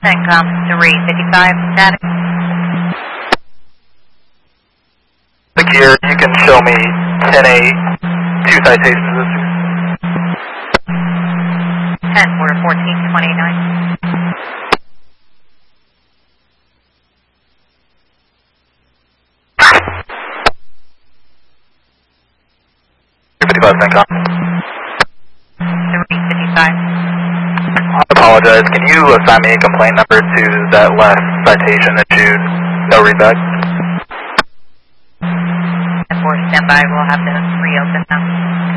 CENTCOM 355 static. Here, you can show me 10-8, 2 citations. 10 quarter 1429. CENTCOM. 355. I apologize. Can you assign me a complaint number to that last citation that you no readback? 10-4 standby. We'll have to reopen now.